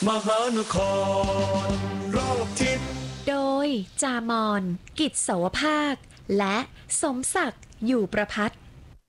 มหานครรอบทิศโดยจามอนกิจโสภาคและสมศักดิ์อยู่ประพัฒน์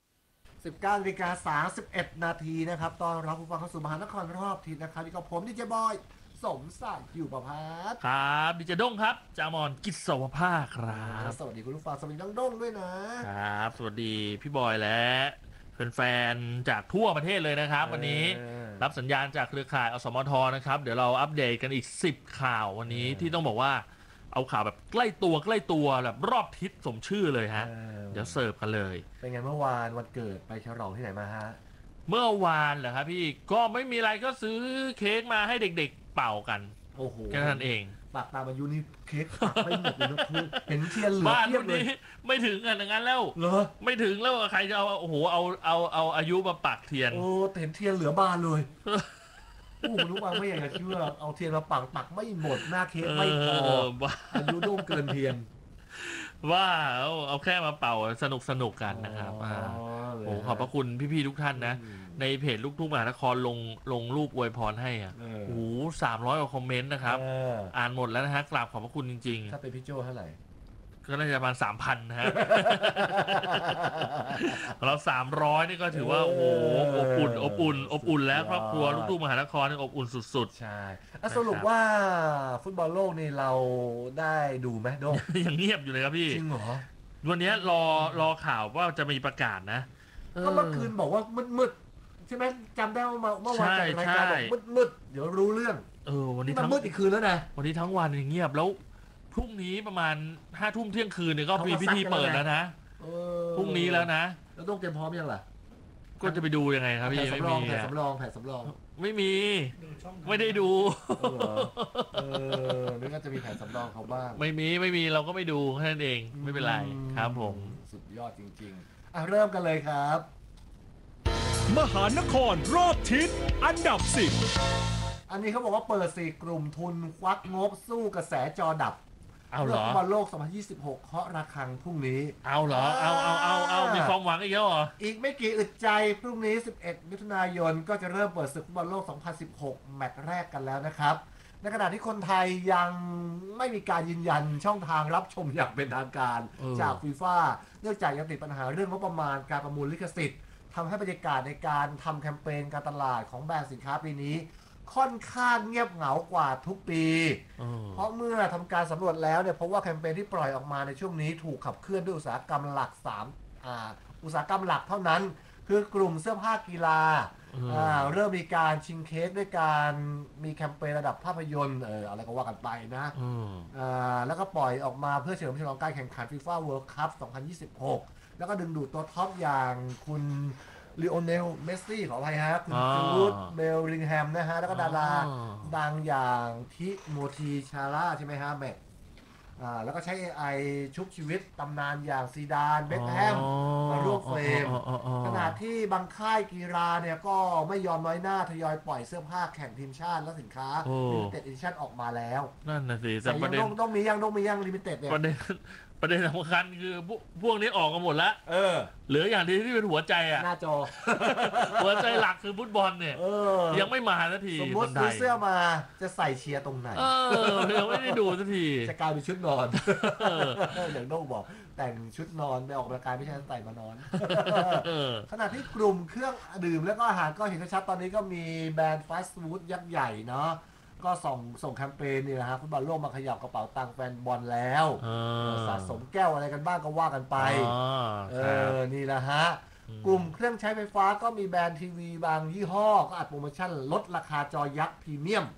19:31 นาทีนะครับตอนรับผู้ฟังเข้าสู่มหานครรอบทิศนะครับนี่ก็ผมดีเจบอยสมศักดิ์อยู่ประพัฒน์ครับดิเจด้งครับจามอนกิจสวภาคครับสวัสดีคุณผู้ฟังสวัสดีน้องด้งด้วยนะครับสวัสดีพี่บอยและแฟนๆจากทั่วประเทศเลยนะครับวันนี้รับสัญญาณจากเครือข่ายอสมทนะครับเดี๋ยวเราอัปเดตกันอีก10ข่าววันนี้ที่ต้องบอกว่าเอาข่าวแบบใกล้ตัวแบบรอบทิศสมชื่อเลยฮะเดี๋ยวเสิร์ฟกันเลยเป็นไงเมื่อวานวันเกิดไปฉลองที่ไหนมาฮะเมื่อวานเหรอครับพี่ก็ไม่มีอะไรก็ซื้อเค้กมาให้เด็กๆเป่ากันโอ้โหแค่นั้นเองปากตามอายุนี่เค้กปักไม่หมดเลยนะคือเห็นเทียนเหลือบ้านเทียบเลยนี้ไม่ถึงกันอย่างนั้นแล้วเหรอไม่ถึงแล้วใครจะเอาโอ้โหเอาอายุมาปักเทียนโอ้เห็นเทียนเหลือบานเลยโอ้รู้ว่าไม่อยากจะเชื่อเอาเทียนมาปักไม่หมดหน้าเค้กไม่พออายุด้งเกินเทียนว่าเอาแค่มาเป่าสนุกกันนะครับโอ้ขอบพระคุณพี่ๆทุกท่านนะในเพจลูกทุ่งมหานครลงรูปอวยพรให้อ่ะโอ้300 กว่าคอมเมนต์นะครับอ่านหมดแล้วนะฮะกราบขอบพระคุณจริงๆถ้าเป็นพี่โจเท่าไหร่ก็น่าจะประมาณ 3,000 นะฮะเรา300นี่ก็ถือว่าโอ้โหอบอุ่นแล้วครอบครัวลูกทุ่งมหานครนี่อบอุ่นสุดๆใช่สรุปว่าฟุตบอลโลกนี่เราได้ดูไหมโดยังเงียบอยู่เลยครับพี่จริงเหรอวันนี้รอข่าวว่าจะมีประกาศนะก็เมื่อคืนบอกว่ามืดใช่ไหมจำได้ว่าเมื่อวานจัดรายการบอกมืดเดี๋ยวรู้เรื่องวันนี้มันมืดอีกคืนแล้วนะวันนี้ทั้งวันเงียบแล้วพรุ่งนี้ประมาณ5 ทุ่มเที่ยงคืนเนี่ยก็มีพิธีเปิดแล้วนะพรุ่งนี้แล้วนะแล้วต้องเตรียมพร้อมยังล่ะก็จะไปดูยังไงครับพี่ไม่มีแผ่นสำรองไม่มีไม่ได้ดูนี่ก็จะมีแผ่นสำรองเขาบ้างไม่มีเราก็ไม่ดูแค่นั้นเองไม่เป็นไรครับผมสุดยอดจริงๆเริ่มกันเลยครับมหานครรอบทิศอันดับ10 อันนี้เขาบอกว่าเปิด4 กลุ่มทุนควักงบสู้กระแสจอดับเอาเหรอบอลโลก2026เคาะระฆังพรุ่งนี้เอาเหรอเอามีความหวังอีกแล้วเหรออีกไม่กี่อึดใจพรุ่งนี้11 มิถุนายนก็จะเริ่มเปิดศึกฟุตบอลโลก2016แมตช์แรกกันแล้วนะครับในขณะที่คนไทยยังไม่มีการยืนยันช่องทางรับชมอย่างเป็นทางการจากฟีฟ่าเนื่องจากยังติดปัญหาเรื่องงบประมาณการประมูลลิขสิทธิ์ทำให้บรรยากาศในการทำแคมเปญการตลาดของแบรนด์สินค้าปีนี้ค่อนข้างเงียบเหงากว่าทุกปีเพราะเมื่อทำการสำรวจแล้วเนี่ยพบว่าแคมเปญที่ปล่อยออกมาในช่วงนี้ถูกขับเคลื่อนด้วยอุตสาหกรรมหลักอุตสาหกรรมหลักเท่านั้นคือกลุ่มเสื้อผ้ากีฬาเริ่มมีการชิงเค้กด้วยการมีแคมเปญระดับภาพยนตร์อะไรก็ว่ากันไปนะแล้วก็ปล่อยออกมาเพื่อเฉลิมฉลองการแข่งขัน FIFA World Cup 2026 แล้วก็ดึงดูดตัวท็อปอย่างคุณลีโอเนลเมสซี่ขออภัยฮะคุณจูดเบลลิงแฮมนะฮะแล้วก็ดาราดังอย่างทิโมธีชาร่าใช่ไหมฮะแม็กแล้วก็ใช้ AI ชุบชีวิตตำนานอย่างซีดานเบ็คแฮมมาร่วมเฟรมขณะที่บางค่ายกีฬาเนี่ยก็ไม่ยอมน้อยหน้าทยอยปล่อยเสื้อผ้าแข่งทีมชาติและสินค้า Limited Edition ออกมาแล้วนั่นน่ะสิแต่ประเด็นต้องมียัง Limited เนี่ยประเด็นสำคัญคือพวกนี้ออกกันหมดแล้วเหลืออย่างที่เป็นหัวใจหน้าจอหัวใจหลักคือฟุตบอลเนี่ยยังไม่มาสักทีสมมติซื้อเสื้อมาจะใส่เชียร์ตรงไหนยังไม่ได้ดูสักทีจะกลายเป็นชุดนอนอย่างโน้บอกแต่งชุดนอนไปออกกำลังกายไม่ใช่ใส่มานอนขณะที่กลุ่มเครื่องดื่มแล้วก็อาหารก็เห็นชัดตอนนี้ก็มีแบรนด์ฟาสต์ฟู้ดยักษ์ใหญ่เนาะก็ส่งแคมเปญนี่นะฮะฟุตบอลโลกมาขยับกระเป๋าตังค์แฟนบอลแล้วสะสมแก้วอะไรกันบ้างก็ว่ากันไปนี่นะฮะกลุ่มเครื่องใช้ไฟฟ้าก็มีแบรนด์ทีวีบางยี่ห้อก็อัดโปรโมชั่นลดราคาจอยักษ์พรีเมียม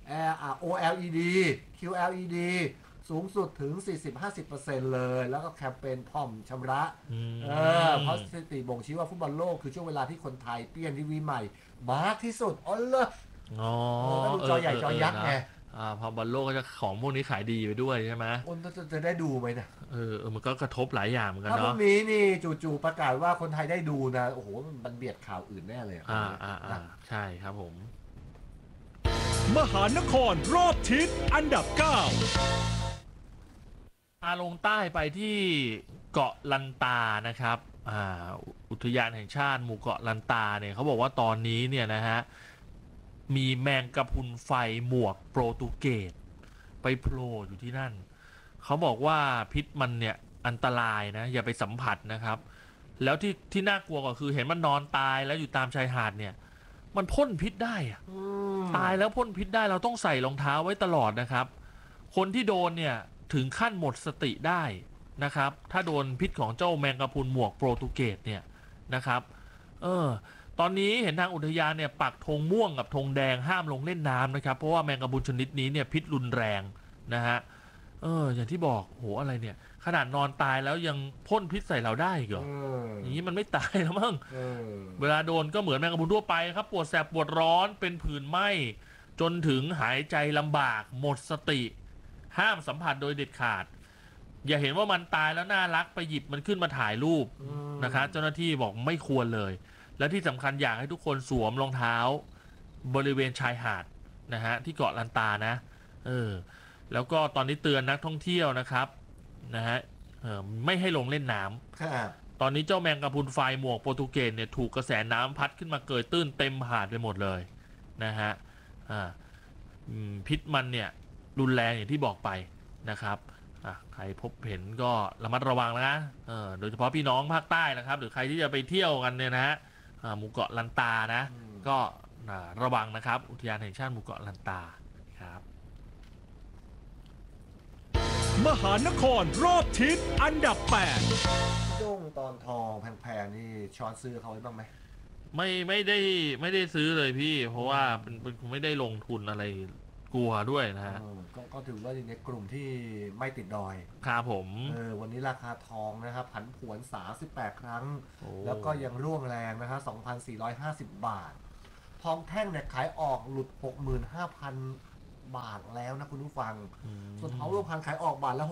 OLED QLED สูงสุดถึง 40-50% เลยแล้วก็แคมเปญผ่อมชำระเพราะสถิติบ่งชี้ว่าฟุตบอลโลกคือช่วงเวลาที่คนไทยเปลี่ยนทีวีใหม่มากที่สุดก็ดูจอใหญ่จอยักษ์ไงพอบอลโลกก็จะของพวกนี้ขายดีไปด้วยใช่ไหมคนจะได้ดูไหมนะมันก็กระทบหลายอย่างเหมือนกันเนาะถ้าพรุ่งนี้นี่จู่ๆประกาศว่าคนไทยได้ดูนะโอ้โหมันเบียดข่าวอื่นแน่เลยใช่ครับผมมหานครรอบทิศอันดับ9 ลงใต้ไปที่เกาะลันตานะครับอุทยานแห่งชาติหมู่เกาะลันตาเนี่ยเขาบอกว่าตอนนี้เนี่ยนะฮะมีแมงกะพรุนไฟหมวกโปรตุเกสไปโผล่อยู่ที่นั่นเขาบอกว่าพิษมันเนี่ยอันตรายนะอย่าไปสัมผัสนะครับแล้วที่น่ากลัวก็คือเห็นมันนอนตายแล้วอยู่ตามชายหาดเนี่ยมันพ่นพิษได้อะตายแล้วพ่นพิษได้เราต้องใส่รองเท้าไว้ตลอดนะครับคนที่โดนเนี่ยถึงขั้นหมดสติได้นะครับถ้าโดนพิษของเจ้าแมงกะพรุนหมวกโปรตุเกสเนี่ยนะครับตอนนี้เห็นทางอุทยานเนี่ยปักธงม่วงกับธงแดงห้ามลงเล่นน้ำนะครับเพราะว่าแมงกะพรุนชนิดนี้เนี่ยพิษรุนแรงนะฮะอย่างที่บอกโหอะไรเนี่ยขนาดนอนตายแล้วยังพ่นพิษใส่เราได้อีกเหรออย่างนี้มันไม่ตายแล้วมั้งเวลาโดนก็เหมือนแมงกะพรุนทั่วไปครับปวดแสบปวดร้อนเป็นผื่นไหม้จนถึงหายใจลำบากหมดสติห้ามสัมผัสโดยเด็ดขาดอย่าเห็นว่ามันตายแล้วน่ารักไปหยิบมันขึ้นมาถ่ายรูปนะครับเจ้าหน้าที่บอกไม่ควรเลยและที่สำคัญอยากให้ทุกคนสวมรองเท้าบริเวณชายหาดนะฮะที่เกาะลันตานะแล้วก็ตอนนี้เตือนนักท่องเที่ยวนะครับนะฮะไม่ให้ลงเล่นน้ำตอนนี้เจ้าแมงกะพรุนไฟหมวกโปรตุเกสเนี่ยถูกกระแสน้ำพัดขึ้นมาเกยตื้นเต็มหาดไปหมดเลยนะฮะพิษมันเนี่ยรุนแรงอย่างที่บอกไปนะครับใครพบเห็นก็ระมัดระวังนะโดยเฉพาะพี่น้องภาคใต้นะครับหรือใครที่จะไปเที่ยวกันเนี่ยนะฮะหมู่เกาะลันตานะก็ระวังนะครับอุทยานแห่งชาติหมู่เกาะลันตาครับมหานครรอบทิศอันดับโด่งตอนทองแพงๆนี่ช้อนซื้อเขาไว้บ้างไหมไม่ได้ซื้อเลยพี่เพราะว่าเป็นไม่ได้ลงทุนอะไรกลัวด้วยนะฮะก็ถือว่าอยู่ในกลุ่มที่ไม่ติดดอยครับผมวันนี้ราคาทองนะครับผันผวน38ครั้งแล้วก็ยังร่วงแรงนะครับ 2,450 บาททองแท่งเนี่ยขายออกหลุด 65,000 บาทแล้วนะคุณผู้ฟังส่วนทองรูปพรรณขายออกบาทละ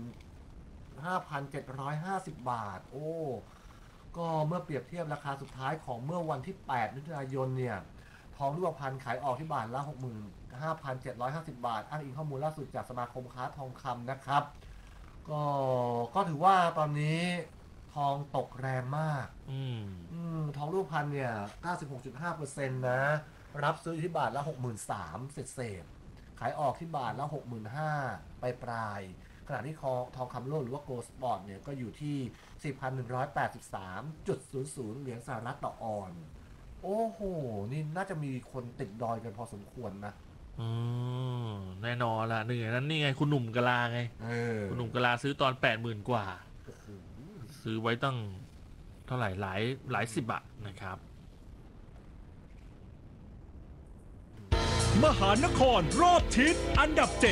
65,750 บาทก็เมื่อเปรียบเทียบราคาสุดท้ายของเมื่อวันที่8มิถุนายนเนี่ยทองรูปพรรณขายออกที่บาทละ 65,750 บาทอ้างอิงข้อมูลล่าสุดจากสมาคมค้าทองคำนะครับก็ถือว่าตอนนี้ทองตกแรงมากทองรูปพรรณเนี่ย 96.5% นะรับซื้อที่บาทละ 63,000 เศษขายออกที่บาทละ 65,000 ปลายขณะที่ทองคำโลกหรือว่าโกลด์สปอร์ตเนี่ยก็อยู่ที่ 4,183.00 เหรียญสหรัฐต่อออนซ์โอ้โหนี่น่าจะมีคนติดดอยกันพอสมควรนะแน่นอนละหนึ่งนั้นนี่ไงคุณหนุ่มกะลาไงคุณหนุ่มกะลาซื้อตอน 80,000 กว่าซื้อไว้ตั้งเท่าไหร่หลายสิบบาทนะครับ 8 มหานครรอบทิศอันดับ 7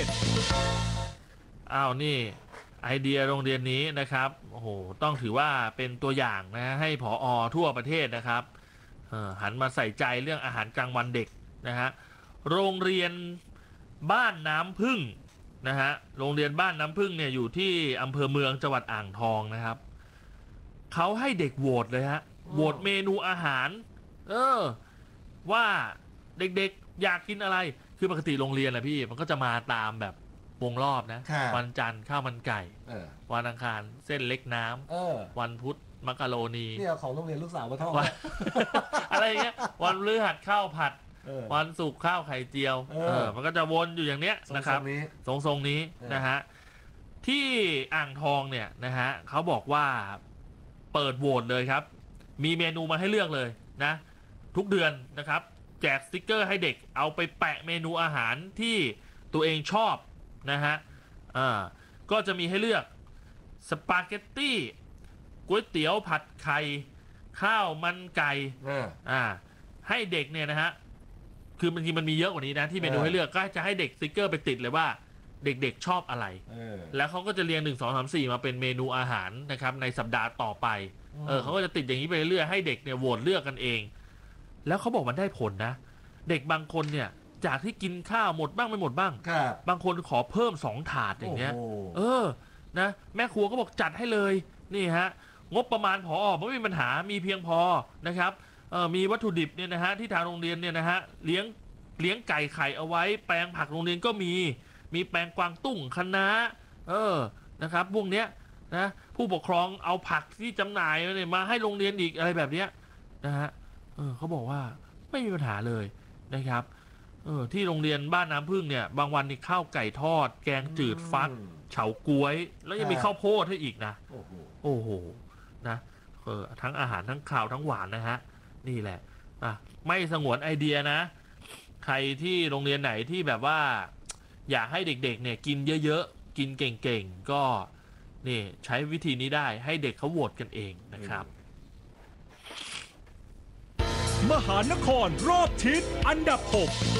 นี่ไอเดียโรงเรียนนี้นะครับโอ้โหต้องถือว่าเป็นตัวอย่างนะให้ผอ.ทั่วประเทศนะครับหันมาใส่ใจเรื่องอาหารกลางวันเด็กนะฮะโรงเรียนบ้านน้ำผึ้งนะฮะโรงเรียนบ้านน้ำผึ้งเนี่ยอยู่ที่อำเภอเมืองจังหวัดอ่างทองนะครับเขาให้เด็กโหวตเลยฮะโหวตเมนูอาหารว่าเด็กๆอยากกินอะไรคือปกติโรงเรียนนะพี่มันก็จะมาตามแบบวงรอบนะวันจันทร์ข้าวมันไก่วันอังคารเส้นเล็กน้ำวันพุธมักกะโรนีเนี่ยของโรงเรียนลูกสาวมาทอดอะไรเงี้ยวันพฤหัสข้าวผัดวันศุกร์ข้าวไข่เจียวมันก็จะวนอยู่อย่างเนี้ยนะครับทรงนี้นะฮะที่อ่างทองเนี่ยนะฮะเขาบอกว่าเปิดโหวตเลยครับมีเมนูมาให้เลือกเลยนะทุกเดือนนะครับแจกสติ๊กเกอร์ให้เด็กเอาไปแปะเมนูอาหารที่ตัวเองชอบนะฮะก็จะมีให้เลือกสปาเกตตี้ก๋วยเตี๋ยวผัดไข่ข้าวมันไก่ให้เด็กเนี่ยนะฮะคือบางทีมันมีเยอะกว่านี้นะที่เมนูให้เลือกก็จะให้เด็กสติ๊กเกอร์ไปติดเลยว่าเด็กๆชอบอะไรแล้วเขาก็จะเรียง1 2 3 4มาเป็นเมนูอาหารนะครับในสัปดาห์ต่อไปเขาก็จะติดอย่างนี้ไปเรื่อยให้เด็กเนี่ยโหวตเลือกกันเองแล้วเขาบอกมันได้ผลนะเด็กบางคนเนี่ยจากที่กินข้าวหมดบ้างไม่หมดบ้างบางคนขอเพิ่ม2 ถาดอย่างเงี้ยนะแม่ครัวก็บอกจัดให้เลยนี่ฮะงบประมาณผอ.ไม่มีปัญหามีเพียงพอนะครับมีวัตถุดิบเนี่ยนะฮะที่ทางโรงเรียนเนี่ยนะฮะเลี้ยงไก่ไข่เอาไว้แปลงผักโรงเรียนก็มีแปลงกวางตุ้งคะน้านะครับพวกเนี้ยนะผู้ปกครองเอาผักที่จำหน่ายเนี่ยมาให้โรงเรียนอีกอะไรแบบเนี้ยนะฮะเขาบอกว่าไม่มีปัญหาเลยนะครับที่โรงเรียนบ้านน้ำพึ่งเนี่ยบางวันนี่ข้าวไก่ทอด แกงจืดฟักเฉาก๊วย แล้วยังมีข้าวโพดให้อีกนะโอ้โหนะทั้งอาหารทั้งข้าวทั้งหวานนะฮะนี่แหละไม่สงวนไอเดียนะใครที่โรงเรียนไหนที่แบบว่าอยากให้เด็กๆเนี่ยกินเยอะๆกินเก่งๆก็นี่ใช้วิธีนี้ได้ให้เด็กเขาโหวตกันเองนะครับมหานครรอบทิศอันดับ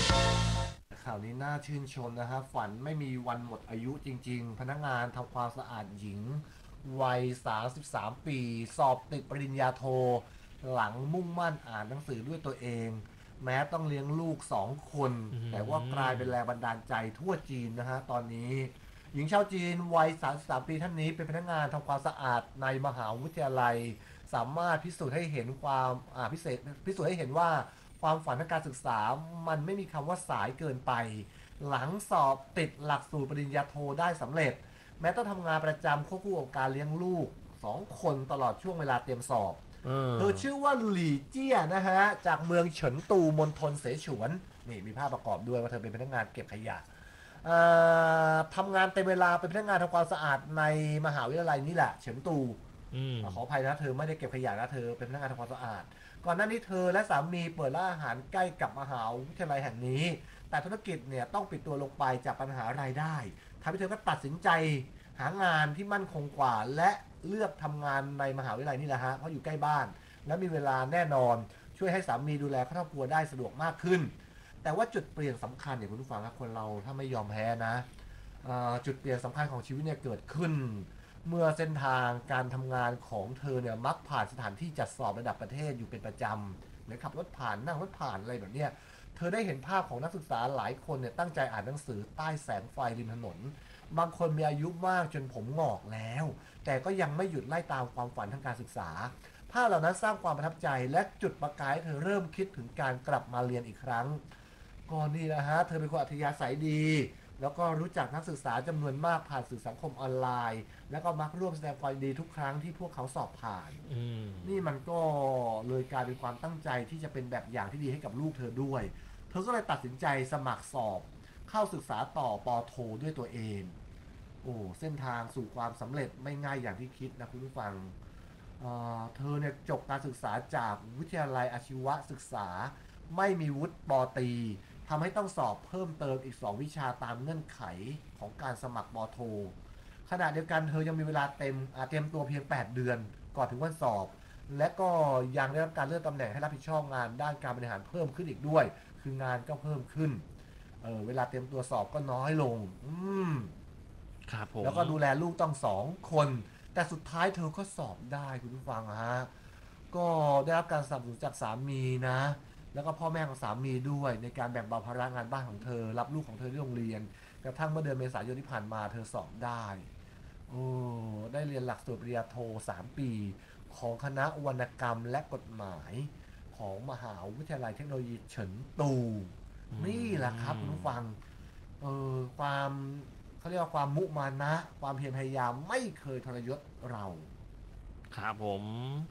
6 ข่าวนี้น่าชื่นชมนะฮะฝันไม่มีวันหมดอายุจริงๆพนักงานทำความสะอาดหญิงวัย33 ปีสอบติดปริญญาโทหลังมุ่งมั่นอ่านหนังสือด้วยตัวเองแม้ต้องเลี้ยงลูก2 คนแต่ว่ากลายเป็นแรงบันดาลใจทั่วจีนนะฮะตอนนี้หญิงชาวจีนวัย33 ปีท่านนี้เป็นพนักงานทำความสะอาดในมหาวิทยาลัยสามารถพิสูจน์ให้เห็นพิสูจน์ให้เห็นว่าความฝันทางการศึกษามันไม่มีคำว่าสายเกินไปหลังสอบติดหลักสูตรปริญญาโทได้สำเร็จแม้ต้องทำงานประจำควบคู่กับการเลี้ยงลูก2 คนตลอดช่วงเวลาเตรียมสอบเธอชื่อว่าหลี่เจี้ยนะฮะจากเมืองเฉินตูมณฑลเสฉวนนี่มีภาพประกอบด้วยว่าเธอเป็นพนักงานเก็บขยะทำงานเต็มเวลาเป็นพนักงานทำความสะอาดในมหาวิทยาลัยนี่แหละเฉินตูขออภัยนะเธอไม่ได้เก็บขยะนะเธอเป็นพนักงานทำความสะอาดก่อนหน้านี้เธอและสามีเปิดร้านอาหารใกล้กับมหาวิทยาลัยแห่งนี้แต่ธุรกิจเนี่ยต้องปิดตัวลงไปจากปัญหารายได้ทำให้เธอก็ตัดสินใจหางานที่มั่นคงกว่าและเลือกทำงานในมหาวิทยาลัยนี่แหละฮะเพราะอยู่ใกล้บ้านและมีเวลาแน่นอนช่วยให้สามีดูแลครอบครัวได้สะดวกมากขึ้นแต่ว่าจุดเปลี่ยนสำคัญเนี่ยคุณผู้ฟังครับคนเราถ้าไม่ยอมแพ้นะจุดเปลี่ยนสำคัญของชีวิตเนี่ยเกิดขึ้นเมื่อเส้นทางการทำงานของเธอเนี่ยมักผ่านสถานที่จัดสอบระดับประเทศอยู่เป็นประจำหรือขับรถผ่านนั่งรถผ่านอะไรแบบเนี้ยเธอได้เห็นภาพของนักศึกษาหลายคนเนี่ยตั้งใจอ่านหนังสือใต้แสงไฟริมถนนบางคนมีอายุมากจนผมงอกแล้วแต่ก็ยังไม่หยุดไล่ตามความฝันทางการศึกษาภาพเหล่านั้นสร้างความประทับใจและจุดประกายเธอเริ่มคิดถึงการกลับมาเรียนอีกครั้งก่อนนี้นะฮะเธอเป็นคนอัธยาศัยดีแล้วก็รู้จักนักศึกษาจำนวนมากผ่านสื่อสังคมออนไลน์แล้วก็มักร่วมแสดงความดีทุกครั้งที่พวกเขาสอบผ่านนี่มันก็เลยกลายเป็นความตั้งใจที่จะเป็นแบบอย่างที่ดีให้กับลูกเธอด้วยเธอก็เลยตัดสินใจสมัครสอบเข้าศึกษาต่อป.โทด้วยตัวเองเส้นทางสู่ความสำเร็จไม่ง่ายอย่างที่คิดนะคุณผู้ฟังเธอเนี่ยจบการศึกษาจากวิทยาลัยอาชีวศึกษาไม่มีวุฒิป.ตรีทำให้ต้องสอบเพิ่มเติมอีก2 วิชาตามเงื่อนไขของการสมัครป.โทขณะเดียวกันเธอยังมีเวลาเตรียมตัวเพียง8 เดือนก่อนถึงวันสอบและก็ยังได้รับการเลื่อนตำแหน่งให้รับผิดชอบงานด้านการบริหารเพิ่มขึ้นอีกด้วยคืองานก็เพิ่มขึ้นเวลาเตรียมตัวสอบก็น้อยลงครับผมแล้วก็ดูแลลูกต้อง2 คนแต่สุดท้ายเธอก็สอบได้คุณผู้ฟังฮะก็ได้รับการสนับสนุนจากสามีนะแล้วก็พ่อแม่ของสามีด้วยในการแบ่งเบาภาระงานบ้านของเธอรับลูกของเธอที่โรงเรียนกระทั่งเมื่อเดือนเมษายนที่ผ่านมาเธอสอบได้ได้เรียนหลักสูตรปริญญาโท3 ปีของคณะวรรณกรรมและกฎหมายของมหาวิทยาลัยเทคโนโลยีเฉินตูนี่แหละครับคุณผู้ฟังความเขาเรียกว่าความมุมานะความเพียรพยายามไม่เคยทรยศเราครับผม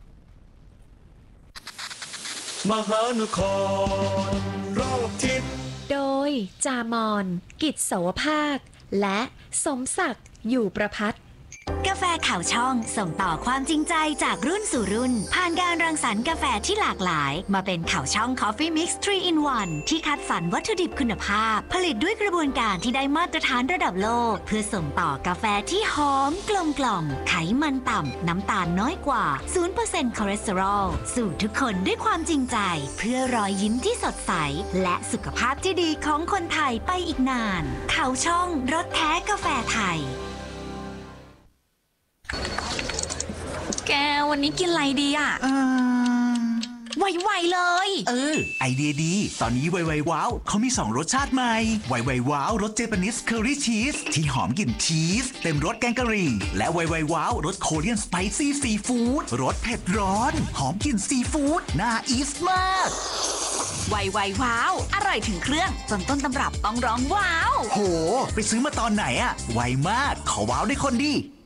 มหานครรอบทิศโดยจามอนกิจโสภาคและสมศักดิ์อยู่ประภัตกาแฟข่าวช่องส่งต่อความจริงใจจากรุ่นสู่รุ่นผ่านการรังสรรค์กาแฟที่หลากหลายมาเป็นข่าวช่อง Coffee Mix 3 in 1 ที่คัดสรรวัตถุดิบคุณภาพผลิตด้วยกระบวนการที่ได้มาตรฐานระดับโลกเพื่อส่งต่อกาแฟที่หอมกลมกล่อมไขมันต่ำน้ำตาลน้อยกว่า 0% คอเลสเตอรอลสู่ทุกคนด้วยความจริงใจเพื่อรอยยิ้มที่สดใสและสุขภาพที่ดีของคนไทยไปอีกนานข่าวช่องรสแท้กาแฟไทยแกวันนี้กินอะไรดีอ่ะไวๆเลยไอเดียดีตอนนี้ไวๆว้าวเขามี2รสชาติใหม่ไวๆว้าวรสเจแปนิสเคอรี่ชีสที่หอมกลิ่นชีสเต็มรสแกงกะหรี่และไวๆว้าวรสโคเรียนสไปซี่ซีฟู้ดรสเผ็ดร้อนหอมกลิ่นซีฟู้ดน่าอีสมากไวๆว้าวอร่อยถึงเครื่องจนต้นตำรับต้องร้องว้าวโหไปซื้อมาตอนไหนอะไวมากขอว้าวได้คนดี